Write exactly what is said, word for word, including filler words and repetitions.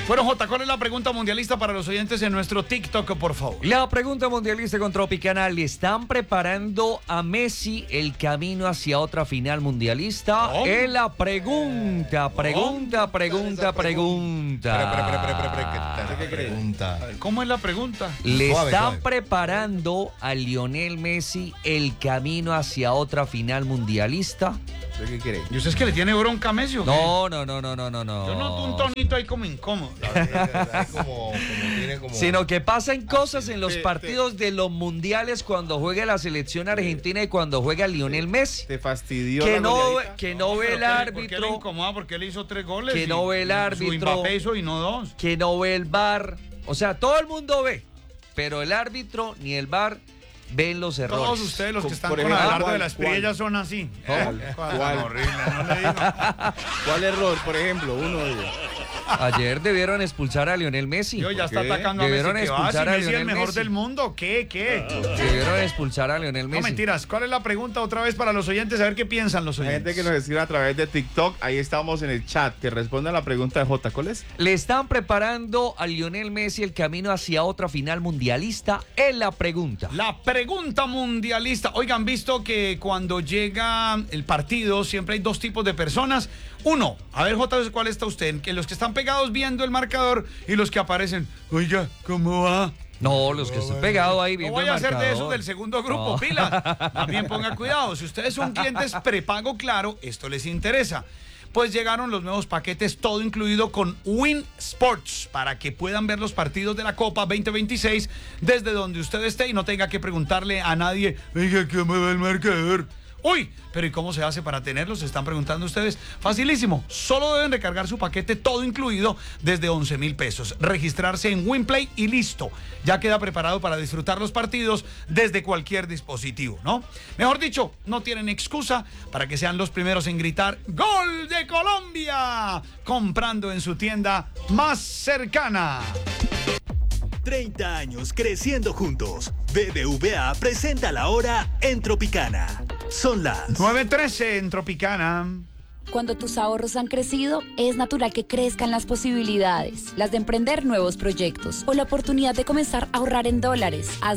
Bueno, Jota, ¿cuál es la pregunta mundialista para los oyentes en nuestro TikTok, por favor? La pregunta mundialista con Tropicana: ¿le están preparando a Messi el camino hacia otra final mundialista? ¿Cómo? Es la pregunta, pregunta, pregunta, pregunta. Espera, espera, espera, espera, espera, ¿qué crees? Pregunta. ¿Cómo es la pregunta? ¿Le Suave, están suave. preparando a Lionel Messi el camino hacia otra final mundialista? ¿Qué crees? ¿Y usted es que le tiene bronca a Messi o qué? No, no, no, no, no, no, no. Yo noto un tonito ahí como incómodo. Como, como tiene como... Sino que pasan cosas en los te- partidos de los mundiales cuando juega la selección argentina y cuando juega Lionel Messi. Te fastidió Que la no, goleadita. que no ve el ¿Por qué le árbitro, incomoda? Porque él hizo tres goles. Que y- no ve el y Su árbitro. Mbappé hizo y no dos. que no ve el V A R. O sea, todo el mundo ve, pero el árbitro ni el V A R ven los errores. Todos ustedes, los que Con- están por con ejemplo, Abelardo de ¿cuál- la Espriella, cuál? son así. ¿Cuál? Eh, cosa ¿Cuál? tan horrible, no le digo. ¿Cuál error? Por ejemplo, uno de ellos. Ayer debieron expulsar a Lionel Messi. Yo ya ¿Por está qué? atacando a Messi. Debieron ¿Qué va? expulsar Si a Messi es el Lionel mejor Messi. del mundo. ¿Qué? ¿Qué? Debieron expulsar a Lionel Messi. No, mentiras. ¿Cuál es la pregunta otra vez para los oyentes? A ver qué piensan los La oyentes. gente que nos escribe a través de TikTok, ahí estamos en el chat, que responde a la pregunta de Jota. ¿Cuál es? ¿Le están preparando a Lionel Messi el camino hacia otra final mundialista? Es la pregunta. La pregunta mundialista. Oigan, ¿han visto que cuando llega el partido siempre hay dos tipos de personas? Uno, a ver, Jota, ¿cuál está usted? Que los que están pegados viendo el marcador y los que aparecen, oiga, ¿cómo va? No, los que están pegados ahí No viendo voy a el hacer de marcador. esos del segundo grupo, No. pila. También ponga cuidado. Si ustedes son clientes prepago claro, esto les interesa. Pues llegaron los nuevos paquetes, todo incluido con Win Sports, para que puedan ver los partidos de la Copa veinte veintiséis desde donde usted esté y no tenga que preguntarle a nadie, oiga, ¿qué me va el marcador? Uy, pero ¿y cómo se hace para tenerlos? Se están preguntando ustedes. Facilísimo. Solo deben recargar su paquete todo incluido desde once mil pesos. Registrarse en WinPlay y listo. Ya queda preparado para disfrutar los partidos desde cualquier dispositivo, ¿no? Mejor dicho, no tienen excusa para que sean los primeros en gritar ¡Gol de Colombia! Comprando en su tienda más cercana. treinta años creciendo juntos. B B V A presenta la hora en Tropicana. Son las nueve trece en Tropicana. Cuando tus ahorros han crecido, es natural que crezcan las posibilidades, las de emprender nuevos proyectos o la oportunidad de comenzar a ahorrar en dólares. Haz